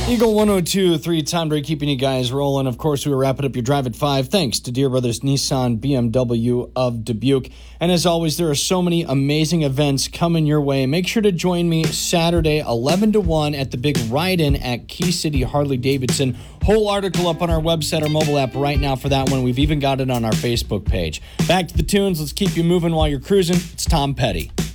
Eagle 102.3, Tom Dre keeping you guys rolling. Of course, we were wrapping up your drive at 5. Thanks to Deere Brothers Nissan BMW of Dubuque. And as always, there are so many amazing events coming your way. Make sure to join me Saturday, 11 to 1 at the big ride-in at Key City Harley-Davidson. Whole article up on our website or mobile app right now for that one. We've even got it on our Facebook page. Back to the tunes. Let's keep you moving while you're cruising. It's Tom Petty.